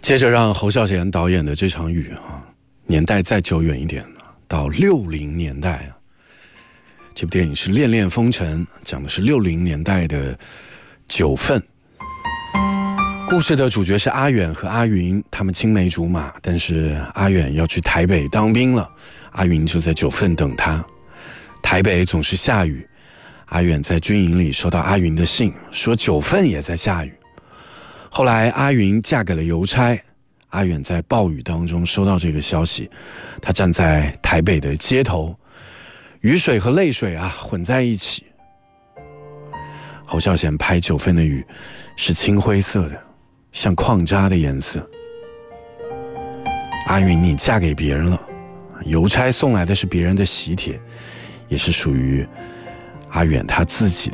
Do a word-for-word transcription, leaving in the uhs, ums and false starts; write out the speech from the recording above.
接着让侯孝贤导演的这场雨啊，年代再久远一点，到六零年代啊。这部电影是《恋恋风尘》，讲的是六零年代的九份。故事的主角是阿远和阿云，他们青梅竹马，但是阿远要去台北当兵了，阿云就在九份等他。台北总是下雨，阿远在军营里收到阿云的信，说九份也在下雨。后来阿云嫁给了邮差，阿远在暴雨当中收到这个消息，他站在台北的街头，雨水和泪水啊混在一起。侯孝贤拍九份的雨是青灰色的，像矿渣的颜色。阿云，你嫁给别人了，邮差送来的是别人的喜帖，也是属于阿远他自己的